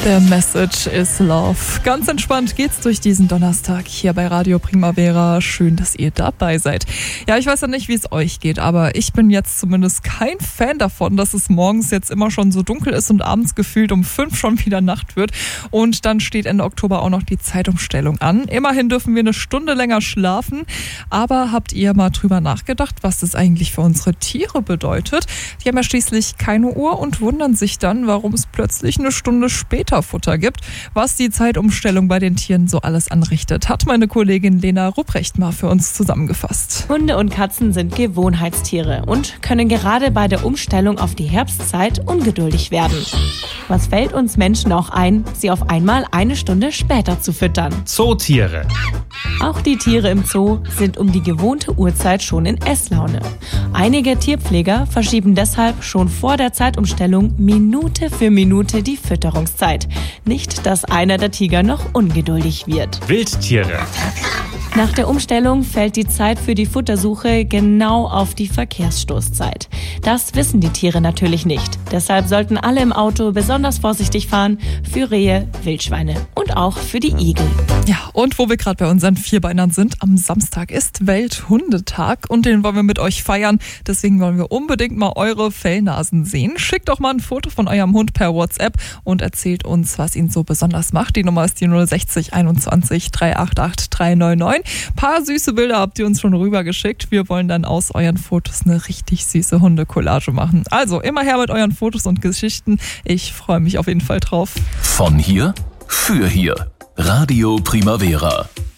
The message is love. Ganz entspannt geht's durch diesen Donnerstag hier bei Radio Primavera. Schön, dass ihr dabei seid. Ja, ich weiß ja nicht, wie es euch geht, aber ich bin jetzt zumindest kein Fan davon, dass es morgens jetzt immer schon so dunkel ist und abends gefühlt um 5 schon wieder Nacht wird. Und dann steht Ende Oktober auch noch die Zeitumstellung an. Immerhin dürfen wir eine Stunde länger schlafen. Aber habt ihr mal drüber nachgedacht, was das eigentlich für unsere Tiere bedeutet? Die haben ja schließlich keine Uhr und wundern sich dann, warum es plötzlich eine Stunde später Futter gibt. Was die Zeitumstellung bei den Tieren so alles anrichtet, hat meine Kollegin Lena Rupprecht mal für uns zusammengefasst. Hunde und Katzen sind Gewohnheitstiere und können gerade bei der Umstellung auf die Herbstzeit ungeduldig werden. Was fällt uns Menschen auch ein, sie auf einmal eine Stunde später zu füttern? Zootiere. Auch die Tiere im Zoo sind um die gewohnte Uhrzeit schon in Esslaune. Einige Tierpfleger verschieben deshalb schon vor der Zeitumstellung Minute für Minute die Fütterungszeit. Nicht, dass einer der Tiger noch ungeduldig wird. Wildtiere. Nach der Umstellung fällt die Zeit für die Futtersuche genau auf die Verkehrsstoßzeit. Das wissen die Tiere natürlich nicht. Deshalb sollten alle im Auto besonders vorsichtig fahren für Rehe, Wildschweine und auch für die Igel. Ja, und wo wir gerade bei unseren Vierbeinern sind, am Samstag ist Welthundetag und den wollen wir mit euch feiern. Deswegen wollen wir unbedingt mal eure Fellnasen sehen. Schickt doch mal ein Foto von eurem Hund per WhatsApp und erzählt uns, was ihn so besonders macht. Die Nummer ist die 060 21 388 399. Ein paar süße Bilder habt ihr uns schon rübergeschickt. Wir wollen dann aus euren Fotos eine richtig süße Hundecollage machen. Also immer her mit euren Fotos und Geschichten. Ich freue mich auf jeden Fall drauf. Von hier für hier. Radio Primavera.